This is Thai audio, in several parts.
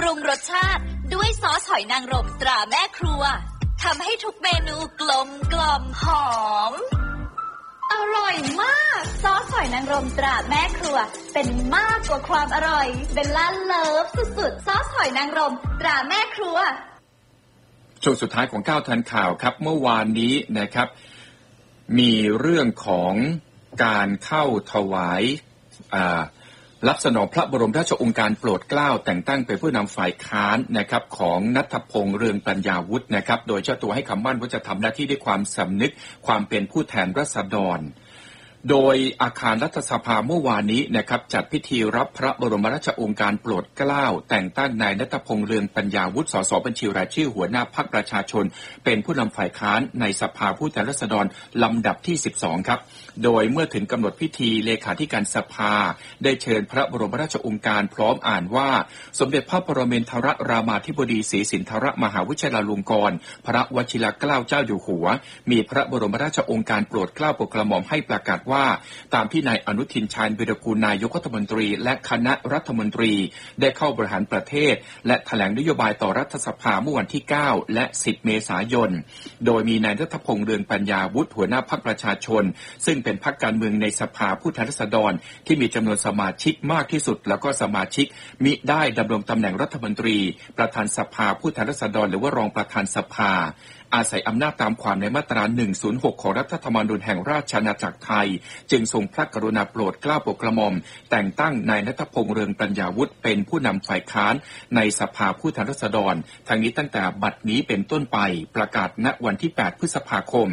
รุงรสชาติด้วยซอสหอยนางรมตราแม่ครัวทำให้ทุกเมนูกลมกล่อมหอมอร่อยมากซอสหอยนางรมตราแม่ครัวเป็นมากกว่าความอร่อยเบลล่าเลิฟสุดๆซอสหอยนางรมตราแม่ครัวช่วงสุดท้ายของ9ทันข่าวครับเมื่อวานนี้นะครับมีเรื่องของการเข้าถวายรับสนองพระบรมราชโองการโปรดเกล้าแต่งตั้งเป็นผู้นำฝ่ายค้านนะครับของณัฐพงษ์เรืองปัญญาวุฒินะครับโดยเจ้าตัวให้คำมั่นว่าจะทำหน้าที่ด้วยความสำนึกความเป็นผู้แทนราษฎรโดยอาคารรัฐสภาเมื่อวานนี้นะครับจัดพิธีรับพระบรมราชโองการโปรดเกล้าแต่งตั้งนายณัฐพงษ์เรืองปัญญาวุฒิสสบัญชีรายชื่อหัวหน้าพรรคประชาชนเป็นผู้นำฝ่ายค้านในสภาผู้แทนราษฎรลำดับที่12ครับโดยเมื่อถึงกำหนดพิธีเลขาธิการสภาได้เชิญพระบรมราชโองการพร้อมอ่านว่าสมเด็จพระปรมินทรรามาธิบดีศรีสินธรมหาวิทยาลงกรณ์พระวชิรเกล้าเจ้าอยู่หัวมีพระบรมราชโองการโปรดเกล้าโปรดกระหม่อมให้ประกาศว่าตามที่นายอนุทินชาญวิรากูลนายกรัฐมนตรีและคณะรัฐมนตรีได้เข้าบริหารประเทศและแถลงนโยบายต่อรัฐสภาเมื่อวันที่9และ10เมษายนโดยมีนายณัฐพงษ์เรืองปัญญาวุฒิหัวหน้าพรรคประชาชนซึ่งเป็นพรรคการเมืองในสภาผู้แทนราษฎรที่มีจำนวนสมาชิกมากที่สุดแล้วก็สมาชิกมิได้ดำรงตำแหน่งรัฐมนตรีประธานสภาผู้แทนราษฎรหรือว่ารองประธานสภาอาศัยอำนาจตามความในมาตรา106ของรัฐธรรมนูญแห่งราชอาณาจักรไทยจึงทรงพระกรุณาโปรดเกล้าโปรดกระหม่อมแต่งตั้งนายณัฐพงษ์เรืองปัญญาวุฒิเป็นผู้นำฝ่ายค้านในสภาผู้แทนราษฎรทั้งนี้ตั้งแต่บัดนี้เป็นต้นไปประกาศณวันที่8พฤษภาคม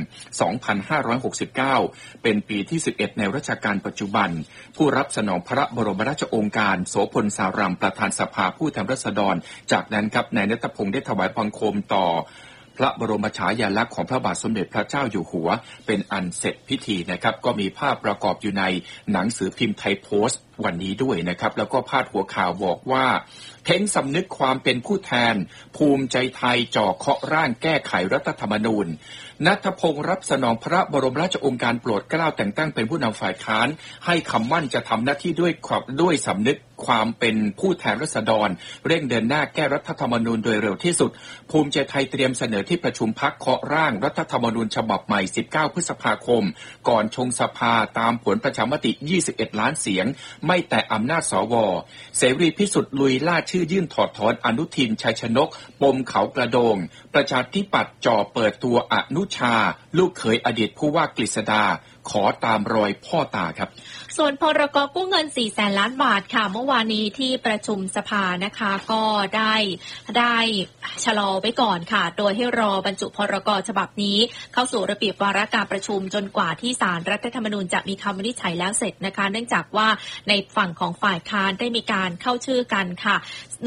2569เป็นปีที่11ในรัชกาลปัจจุบันผู้รับสนองพระบรมราชโองการโสพลสารามประธานสภาผู้แทนราษฎรจากนั้นครับนายณัฐพงษ์ได้ถวายบังคมต่อพระบรมฉายาลักษณ์ของพระบาทสมเด็จพระเจ้าอยู่หัวเป็นอันเสร็จพิธีนะครับก็มีภาพประกอบอยู่ในหนังสือพิมพ์ไทยโพสต์วันนี้ด้วยนะครับแล้วก็พาดหัวข่าวบอกว่าเพ้นสำนึกความเป็นผู้แทนภูมิใจไทยจ่อเคาะร่างแก้ไขรัฐธรรมนูญณัฐพงษ์รับสนองพระบรมราชโองการโปรดเกล้าแต่งตั้งเป็นผู้นำฝ่ายค้านให้คำมั่นจะทำหน้าที่ด้วยสำนึกความเป็นผู้แทนราษฎรเร่งเดินหน้าแก้รัฐธรรมนูญโดยเร็วที่สุดภูมิใจไทยเตรียมเสนอที่ประชุมพรรคเคาะร่างรัฐธรรมนูญฉบับใหม่19พฤษภาคมก่อนชงสภาตามผลประชามติ21ล้านเสียงไม่แตะอำนาจสวเสรีพิสุทธิ์ลุยล่าชื่อยื่นถอดถอนอนุทินชัยชนกปมเขากระโดงประชาธิปัตย์จ่อเปิดตัวอนุชาลูกเขยอดีตผู้ว่ากฤษดาขอตามรอยพ่อตาครับส่วนพรก.กู้เงิน 400,000 ล้านบาทค่ะเมื่อวานนี้ที่ประชุมสภานะคะก็ได้ชะลอไว้ก่อนค่ะโดยให้รอบรรจุพรก.ฉบับนี้เข้าสู่ระเบียบวาระการประชุมจนกว่าที่ศาลรัฐธรรมนูญจะมีคำวินิจฉัยแล้วเสร็จนะคะเนื่องจากว่าในฝั่งของฝ่ายค้านได้มีการเข้าชื่อกันค่ะ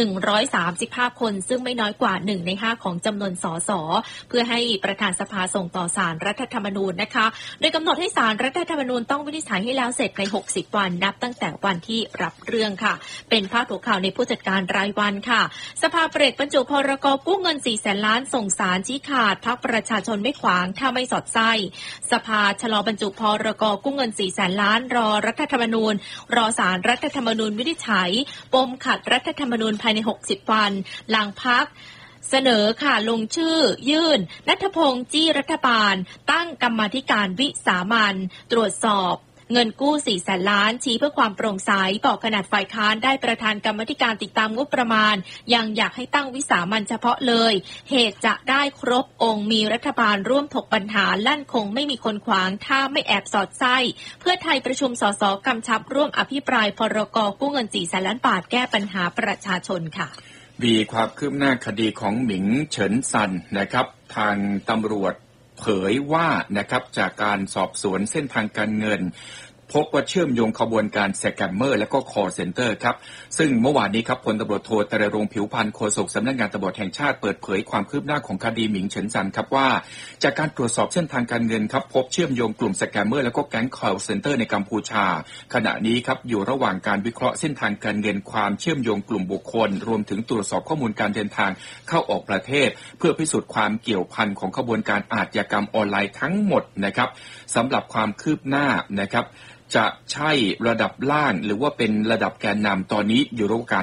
135คนซึ่งไม่น้อยกว่า1ใน5ของจำนวนสสเพื่อให้ประธานสภาส่งต่อศาลรัฐธรรมนูญนะคะโดยกำหนดให้ศาลรัฐธรรมนูญต้องวินิจฉัยให้แล้วเสร็จใน60วันนับตั้งแต่วันที่รับเรื่องค่ะเป็นพาดหัวข่าวในผู้จัดการรายวันค่ะสภาเบรกบรรจุพรก.กู้เงิน 400,000 ล้านส่งศาลชี้ขาดพรรคประชาชนไม่ขวางถ้าไม่สอดไส้สภาชะลอบรรจุพรก.กู้เงิน 400,000 ล้านรอรัฐธรรมนูญรอศาลรัฐธรรมนูญวินิจฉัยปมขัดรัฐธรรมนูญภายใน60วันหลังพรรคเสนอค่ะลงชื่อยื่นณัฐพงษ์จี้รัฐบาลตั้งกรรมาธิการวิสามัญตรวจสอบเงินกู้ 400,000 ล้านชี้เพื่อความโปร่งใสบอกขนาดฝ่ายค้านได้ประธานกรรมาธิการติดตามงบประมาณยังอยากให้ตั้งวิสามัญเฉพาะเลยเหตุจะได้ครบองค์มีรัฐบาลร่วมถกปัญหาลั่นคงไม่มีคนขวางถ้าไม่แอบสอดไส้เพื่อไทยประชุมสสกำชับร่วมอภิปรายพรก.กู้เงิน 400,000 ล้านบาทแก้ปัญหาประชาชนค่ะมีความคืบหน้าคดีของหมิงเฉินซันนะครับทางตำรวจเผยว่านะครับจากการสอบสวนเส้นทางการเงินพบว่าเชื่อมโยงขบวนการสแกมเมอร์และก็คอลเซ็นเตอร์ครับซึ่งเมื่อวานนี้ครับพลตำรวจโทตรรงค์ผิวพรรณโฆษกสำนักงานตำรวจแห่งชาติเปิดเผยความคืบหน้าของคดีหมิงเฉินซันครับว่าจากการตรวจสอบเส้นทางการเงินครับพบเชื่อมโยงกลุ่มสแกมเมอร์และก็แก๊งคอลเซ็นเตอร์ในกัมพูชาขณะนี้ครับอยู่ระหว่างการวิเคราะห์เส้นทางการเงินความเชื่อมโยงกลุ่มบุคคลรวมถึงตรวจสอบข้อมูลการเดินทางเข้าออกประเทศเพื่อพิสูจน์ความเกี่ยวพันของขบวนการอาชญากรรมออนไลน์ทั้งหมดนะครับสำหรับความคืบหน้านะครับจะใช่ระดับล่างหรือว่าเป็นระดับแกนนำตอนนี้อยู่ระหว่าง